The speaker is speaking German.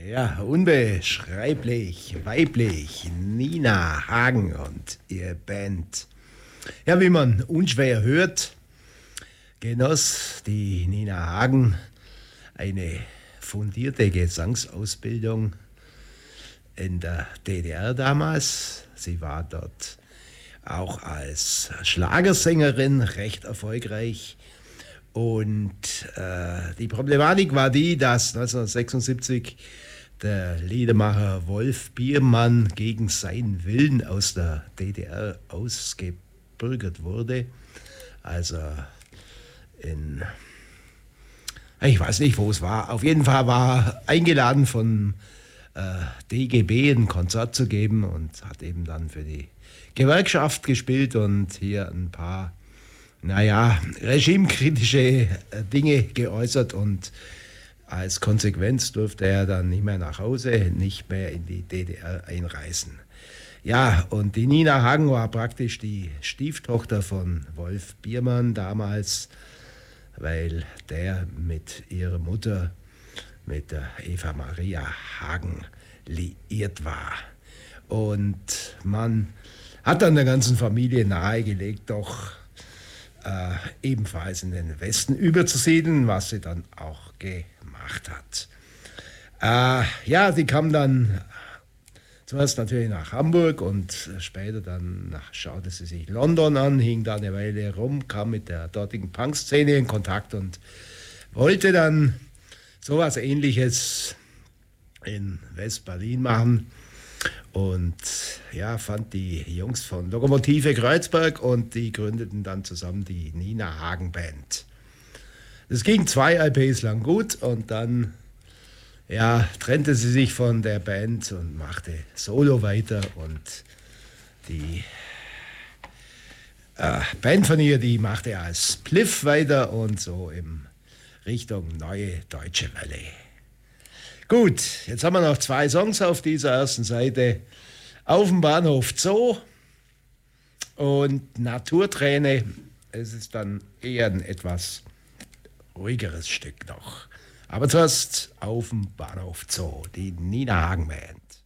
Ja, unbeschreiblich, weiblich, Nina Hagen und ihr Band. Ja, wie man unschwer hört, genoss die Nina Hagen eine fundierte Gesangsausbildung in der DDR damals. Sie war dort auch als Schlagersängerin recht erfolgreich. Und die Problematik war die, dass 1976 der Liedermacher Wolf Biermann gegen seinen Willen aus der DDR ausgebürgert wurde. Also ich weiß nicht, wo es war. Auf jeden Fall war er eingeladen von DGB ein Konzert zu geben und hat eben dann für die Gewerkschaft gespielt und hier ein paar regimekritische Dinge geäußert, und als Konsequenz durfte er dann nicht mehr nach Hause, nicht mehr in die DDR einreisen. Ja, und die Nina Hagen war praktisch die Stieftochter von Wolf Biermann damals, weil der mit ihrer Mutter, mit der Eva Maria Hagen, liiert war. Und man hat dann der ganzen Familie nahegelegt, doch ebenfalls in den Westen überzusiedeln, was sie dann auch gemacht hat. Sie kam dann zuerst natürlich nach Hamburg und später dann schaute sie sich London an, hing da eine Weile rum, kam mit der dortigen Punk-Szene in Kontakt und wollte dann sowas Ähnliches in West-Berlin machen. Und ja, fand die Jungs von Lokomotive Kreuzberg und die gründeten dann zusammen die Nina Hagen Band. Das ging 2 LPs lang gut und dann trennte sie sich von der Band und machte Solo weiter, und die Band von ihr, die machte als Spliff weiter und so in Richtung Neue Deutsche Welle. Gut, jetzt haben wir noch 2 Songs auf dieser ersten Seite. Auf dem Bahnhof Zoo und Naturträne. Es ist dann eher ein etwas ruhigeres Stück noch. Aber zuerst auf dem Bahnhof Zoo, die Nina Hagen Band.